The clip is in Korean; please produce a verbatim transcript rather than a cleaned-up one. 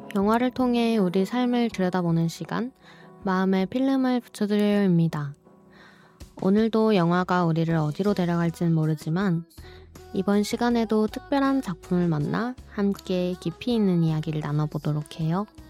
영화를 통해 우리 삶을 들여다보는 시간, 마음에 필름을 붙여드려요입니다. 오늘도 영화가 우리를 어디로 데려갈지는 모르지만 이번 시간에도 특별한 작품을 만나 함께 깊이 있는 이야기를 나눠보도록 해요.